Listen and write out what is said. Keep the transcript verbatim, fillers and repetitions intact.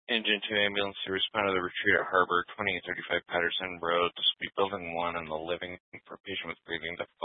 Engine two ambulance to respond to the retreat at Harbor, twenty-eight thirty-five Patterson Road. This will be Building one and the living for a patient with breathing